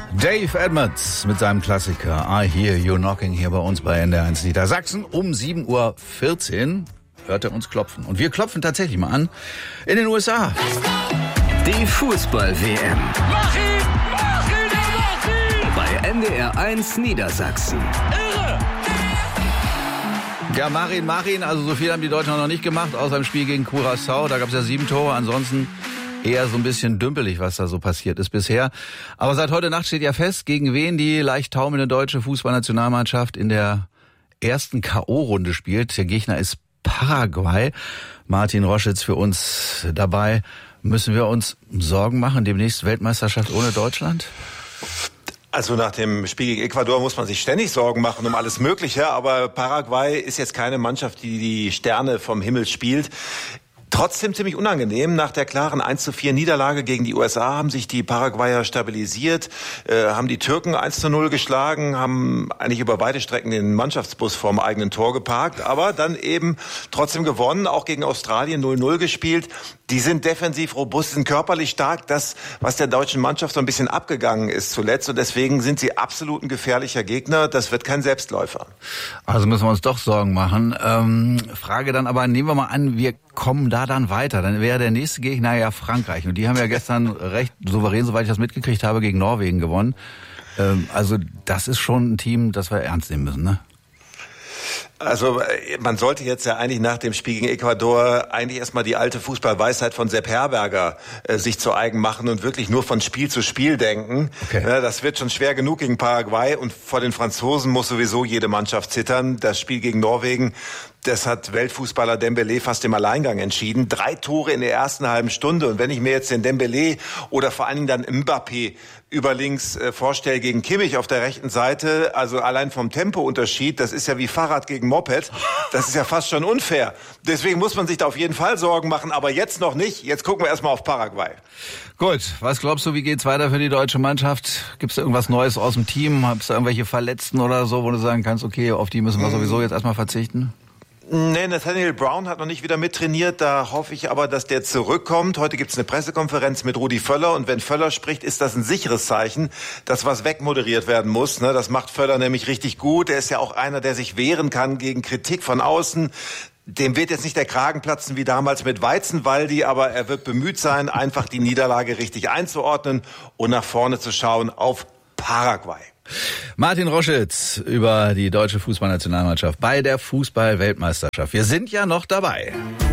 Dave Edmunds mit seinem Klassiker I Hear You Knocking hier bei uns bei NDR1 Niedersachsen um 7:14 Uhr hört er uns klopfen. Und wir klopfen tatsächlich mal an in den USA. Die Fußball-WM. Mach ihn! Bei NDR1 Niedersachsen. Irre! Ja, Marin, also so viel haben die Deutschen noch nicht gemacht, außer im Spiel gegen Curaçao. Da gab es ja 7 Tore, ansonsten eher so ein bisschen dümpelig, was da so passiert ist bisher. Aber seit heute Nacht steht ja fest, gegen wen die leicht taumelnde deutsche Fußballnationalmannschaft in der ersten K.O.-Runde spielt. Der Gegner ist Paraguay. Martin Roschitz für uns dabei. Müssen wir uns Sorgen machen, demnächst Weltmeisterschaft ohne Deutschland? Also nach dem Spiel gegen Ecuador muss man sich ständig Sorgen machen um alles Mögliche, aber Paraguay ist jetzt keine Mannschaft, die die Sterne vom Himmel spielt. Trotzdem ziemlich unangenehm. Nach der klaren 1:4 Niederlage gegen die USA haben sich die Paraguayer stabilisiert, haben die Türken 1:0 geschlagen, haben eigentlich über weite Strecken den Mannschaftsbus vorm eigenen Tor geparkt, aber dann eben trotzdem gewonnen, auch gegen Australien 0:0 gespielt. Die sind defensiv robust, sind körperlich stark, das, was der deutschen Mannschaft so ein bisschen abgegangen ist zuletzt, und deswegen sind sie absolut ein gefährlicher Gegner. Das wird kein Selbstläufer. Also müssen wir uns doch Sorgen machen. Frage dann aber, nehmen wir mal an, wir kommen da dann weiter. Dann wäre der nächste Gegner ja Frankreich. Und die haben ja gestern recht souverän, soweit ich das mitgekriegt habe, gegen Norwegen gewonnen. Also das ist schon ein Team, das wir ernst nehmen müssen, ne? Also man sollte jetzt ja eigentlich nach dem Spiel gegen Ecuador eigentlich erstmal die alte Fußballweisheit von Sepp Herberger sich zu eigen machen und wirklich nur von Spiel zu Spiel denken. Okay. Das wird schon schwer genug gegen Paraguay, und vor den Franzosen muss sowieso jede Mannschaft zittern. Das Spiel gegen Norwegen, das hat Weltfußballer Dembélé fast im Alleingang entschieden. 3 Tore in der ersten halben Stunde. Und wenn ich mir jetzt den Dembélé oder vor allen Dingen dann Mbappé über links vorstelle gegen Kimmich auf der rechten Seite, also allein vom Tempounterschied, das ist ja wie Fahrrad gegen Moped. Das ist ja fast schon unfair. Deswegen muss man sich da auf jeden Fall Sorgen machen, aber jetzt noch nicht. Jetzt gucken wir erstmal auf Paraguay. Gut, was glaubst du, wie geht's weiter für die deutsche Mannschaft? Gibt's da irgendwas Neues aus dem Team? Hab's da irgendwelche Verletzten oder so, wo du sagen kannst, okay, auf die müssen wir sowieso jetzt erstmal verzichten? Nee, Nathaniel Brown hat noch nicht wieder mittrainiert. Da hoffe ich aber, dass der zurückkommt. Heute gibt's eine Pressekonferenz mit Rudi Völler. Und wenn Völler spricht, ist das ein sicheres Zeichen, dass was wegmoderiert werden muss. Das macht Völler nämlich richtig gut. Er ist ja auch einer, der sich wehren kann gegen Kritik von außen. Dem wird jetzt nicht der Kragen platzen wie damals mit Weizenwaldi, aber er wird bemüht sein, einfach die Niederlage richtig einzuordnen und nach vorne zu schauen auf Paraguay. Martin Roschitz über die deutsche Fußballnationalmannschaft bei der Fußball-Weltmeisterschaft. Wir sind ja noch dabei.